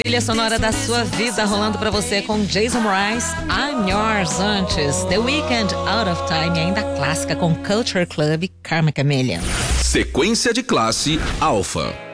Trilha sonora da sua vida rolando pra você com Jason Mraz, I'm Yours. Antes, The Weeknd, Out of Time, e ainda clássica com Culture Club, Karma Chameleon. Sequência de classe Alfa.